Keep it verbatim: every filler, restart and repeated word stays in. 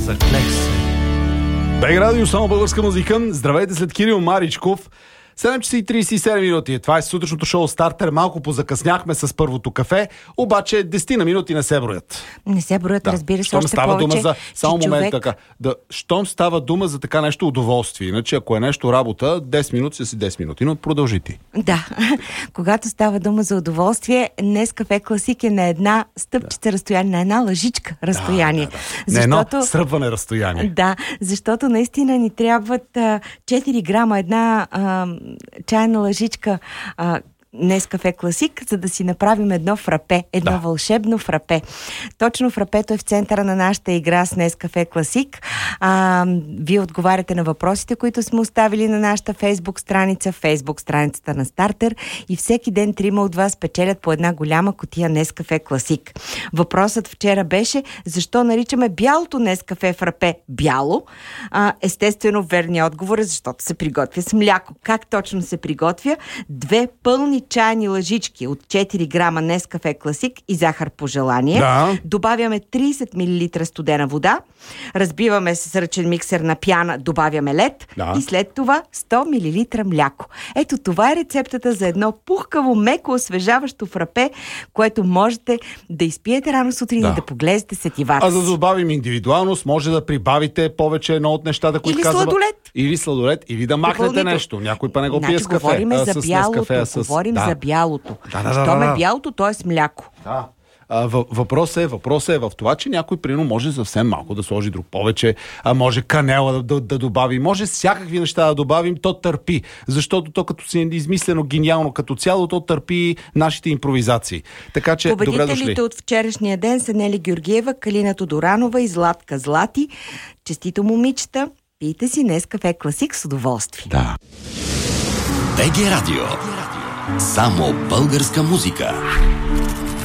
Светлех. БГ Радио, само българска музика. Здравейте, след Кирил Маричков. седем часа и трийсет и седем минути. Това е сутрешното шоу Стартер. Малко позакъсняхме с първото кафе, обаче десет на минути не се броят. Не се броят, да. Разбира се, щом още става повече, дума за... Само момент човек... така. Да, щом става дума за така нещо удоволствие. Иначе, ако е нещо работа, десет минути си десет минути. Но продължи ти. Да. Когато става дума за удоволствие, днес Кафе Класик е на една стъпчица да. разстояние, на една лъжичка разстояние. Да, да, да. Защото... На едно сръбване разстояние. Да, защото наистина ни трябват а, четири грама, една а, чайна лъжичка а, днес Кафе Класик, за да си направим едно фрапе, едно да. вълшебно фрапе. Точно фрапето е в центъра на нашата игра с днес Кафе Класик. А, вие отговаряте на въпросите, които сме оставили на нашата Фейсбук страница, Фейсбук страницата на Стартер, и всеки ден трима от вас печелят по една голяма кутия днес Кафе Класик. Въпросът вчера беше: защо наричаме бялото днес Кафе фрапе бяло? А, естествено, верният отговор е: защото се приготвя с мляко. Как точно се приготвя? Две пълни чайни лъжички от четири грама Нескафе Класик и захар по желание. Да. Добавяме трийсет милилитра студена вода, разбиваме с ръчен миксер на пяна, добавяме лед да. и след това сто милилитра мляко. Ето това е рецептата за едно пухкаво, меко, освежаващо фрапе, което можете да изпиете рано сутрин да. и да поглезете сетивата. А за да добавим индивидуалност, може да прибавите повече едно от нещата, които или казва. Сладолет. Или сладолет, или да махнете нещо. Някой път не го значи, пие с кафе. Говорим а, за с бялото. кафе, а с... Говорим да. за бялото. Да, да, да, Щом да, да. е бялото, т.е. с мляко. Да. А, въпросът е, въпросът е в това, че някой прино може съвсем малко да сложи, друг повече, а може канела да, да, да добави, може всякакви неща да добавим, то търпи, защото то като си е измислено гениално като цяло, то търпи нашите импровизации. Така че, добре дошли. Победителите от вчерашния ден са Нели Георгиева, Калина Тодоранова и Златка Злати. Честито, момичета, пийте си днес Кафе Класик с удоволствие. Да. БГ Радио. Само българска музика.